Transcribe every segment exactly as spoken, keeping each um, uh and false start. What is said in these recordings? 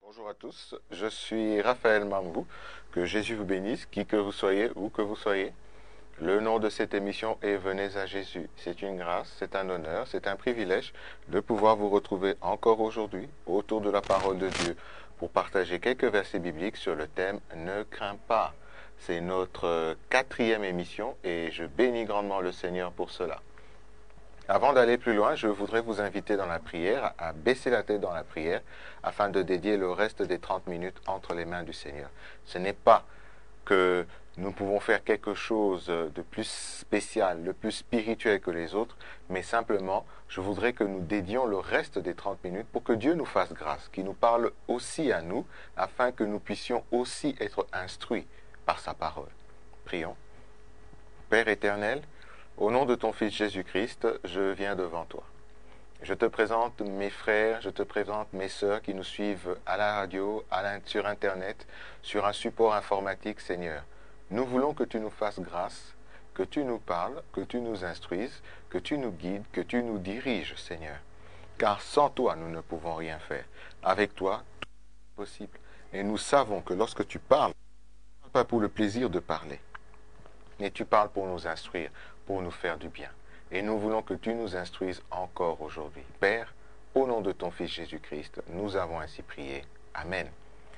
Bonjour à tous, je suis Raphaël Mambou, que Jésus vous bénisse, qui que vous soyez, où que vous soyez. Le nom de cette émission est Venez à Jésus. C'est une grâce, c'est un honneur, c'est un privilège de pouvoir vous retrouver encore aujourd'hui autour de la parole de Dieu pour partager quelques versets bibliques sur le thème « Ne crains pas ». C'est notre quatrième émission et je bénis grandement le Seigneur pour cela. Avant d'aller plus loin, je voudrais vous inviter dans la prière, à baisser la tête dans la prière, afin de dédier le reste des trente minutes entre les mains du Seigneur. Ce n'est pas que nous pouvons faire quelque chose de plus spécial, de plus spirituel que les autres, mais simplement, je voudrais que nous dédions le reste des trente minutes pour que Dieu nous fasse grâce, qu'il nous parle aussi à nous, afin que nous puissions aussi être instruits par sa parole. Prions. Père éternel, au nom de ton Fils Jésus-Christ, je viens devant toi. Je te présente mes frères, je te présente mes sœurs qui nous suivent à la radio, à la, sur Internet, sur un support informatique, Seigneur. Nous voulons que tu nous fasses grâce, que tu nous parles, que tu nous instruises, que tu nous guides, que tu nous diriges, Seigneur. Car sans toi, nous ne pouvons rien faire. Avec toi, tout est possible. Et nous savons que lorsque tu parles, tu ne parles pas pour le plaisir de parler, mais tu parles pour nous instruire, pour nous faire du bien. Et nous voulons que tu nous instruises encore aujourd'hui. Père, au nom de ton Fils Jésus-Christ, nous avons ainsi prié. Amen.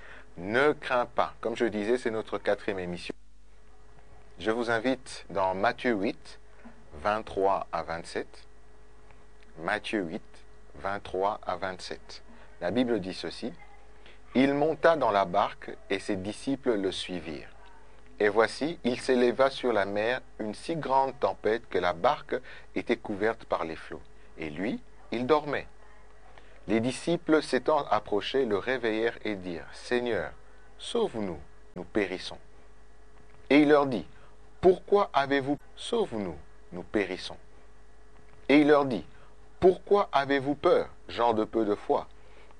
Ne crains pas. Comme je disais, c'est notre quatrième émission. Je vous invite dans Matthieu huit, vingt-trois à vingt-sept. Matthieu huit, vingt-trois à vingt-sept. La Bible dit ceci. Il monta dans la barque et ses disciples le suivirent. Et voici, il s'éleva sur la mer une si grande tempête que la barque était couverte par les flots. Et lui, il dormait. Les disciples s'étant approchés, le réveillèrent et dirent, « Seigneur, sauve-nous, nous périssons. » Et il leur dit, « Pourquoi avez-vous... Sauve-nous, nous périssons. » Et il leur dit, « Pourquoi avez-vous peur, gens de peu de foi?